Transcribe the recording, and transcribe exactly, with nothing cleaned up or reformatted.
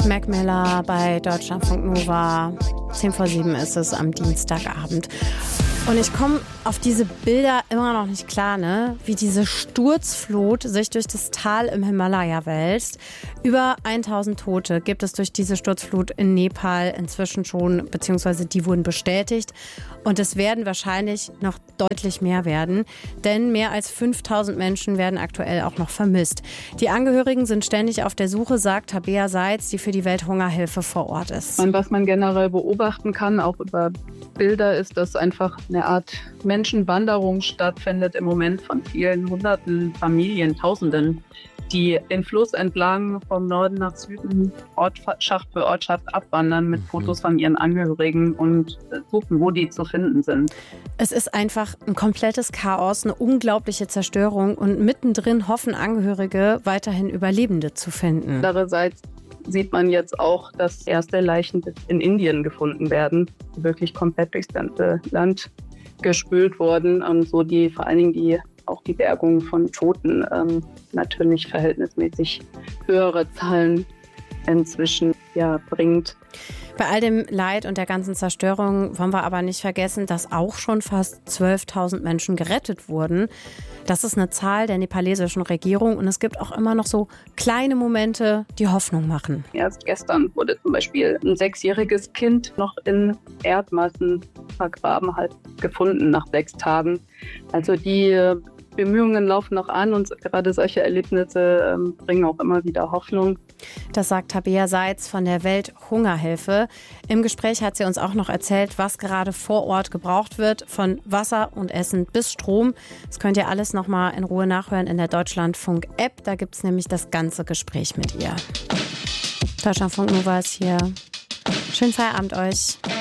Mac Miller bei Deutschlandfunk Nova. zehn vor sieben ist es am Dienstagabend. Und ich komme auf diese Bilder immer noch nicht klar, ne? Wie diese Sturzflut sich durch das Tal im Himalaya wälzt. Über tausend Tote gibt es durch diese Sturzflut in Nepal inzwischen schon, beziehungsweise die wurden bestätigt. Und es werden wahrscheinlich noch deutlich mehr werden, denn mehr als fünftausend Menschen werden aktuell auch noch vermisst. Die Angehörigen sind ständig auf der Suche, sagt Tabea Seitz, die für die Welthungerhilfe vor Ort ist. Und was man generell beobachten kann, auch über Bilder, ist, dass einfach eine Art Menschenwanderung stattfindet im Moment von vielen hunderten Familien, Tausenden, die den Fluss entlang vom Norden nach Süden Ortschaft für Ortschaft abwandern mit Fotos von ihren Angehörigen und gucken, wo die zu finden sind. Es ist einfach ein komplettes Chaos, eine unglaubliche Zerstörung und mittendrin hoffen Angehörige, weiterhin Überlebende zu finden. Andererseits sieht man jetzt auch, dass erste Leichen in Indien gefunden werden, die wirklich komplett durchs ganze Land gespült wurden und so die vor allen Dingen die auch die Bergung von Toten ähm, natürlich verhältnismäßig höhere Zahlen inzwischen ja, bringt. Bei all dem Leid und der ganzen Zerstörung wollen wir aber nicht vergessen, dass auch schon fast zwölftausend Menschen gerettet wurden. Das ist eine Zahl der nepalesischen Regierung und es gibt auch immer noch so kleine Momente, die Hoffnung machen. Erst gestern wurde zum Beispiel ein sechsjähriges Kind noch in Erdmassen vergraben, halt gefunden nach sechs Tagen. Also die Bemühungen laufen noch an und gerade solche Erlebnisse ähm, bringen auch immer wieder Hoffnung. Das sagt Tabea Seitz von der Welthungerhilfe. Im Gespräch hat sie uns auch noch erzählt, was gerade vor Ort gebraucht wird, von Wasser und Essen bis Strom. Das könnt ihr alles noch mal in Ruhe nachhören in der Deutschlandfunk-App. Da gibt es nämlich das ganze Gespräch mit ihr. Deutschlandfunk Nova ist hier. Schönen Feierabend euch.